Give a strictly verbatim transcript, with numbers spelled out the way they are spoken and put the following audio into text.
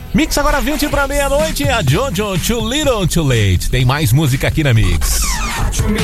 Mix agora vinte para meia-noite, a Jojo Too Little Too Late. Tem mais música aqui na Mix.